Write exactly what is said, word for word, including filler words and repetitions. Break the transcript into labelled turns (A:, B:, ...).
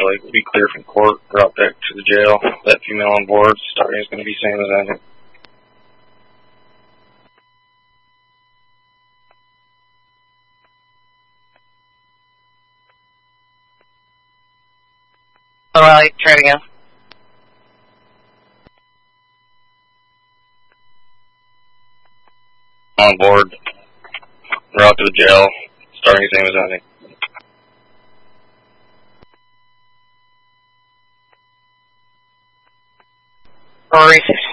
A: Charlie will be clear from court, brought back to the jail. That female on board, starting is going to be same as ending.
B: Alright, try it again.
A: On board, brought to the jail, starting same as ending.
B: Rory